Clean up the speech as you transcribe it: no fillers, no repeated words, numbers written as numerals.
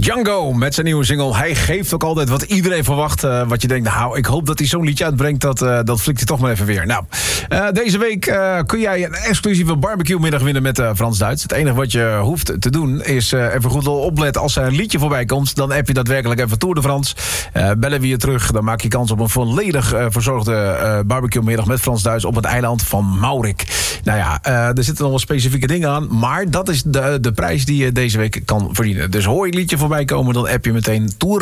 Django met zijn nieuwe single. Hij geeft ook altijd wat iedereen verwacht. Wat je denkt, nou, ik hoop dat hij zo'n liedje uitbrengt. Dat flikt hij toch maar even weer. Nou, deze week kun jij een exclusieve barbecue-middag winnen met Frans-Duits. Het enige wat je hoeft te doen is even goed opletten. Als er een liedje voorbij komt, dan app je daadwerkelijk even Tour de France. Bellen we je terug, dan maak je kans op een volledig verzorgde barbecue-middag met Frans-Duits op het eiland van Maurik. Nou ja, er zitten nog wel specifieke dingen aan. Maar dat is de prijs die je deze week kan verdienen. Dus hoor je liedje voorbij komen, dan app je meteen Tour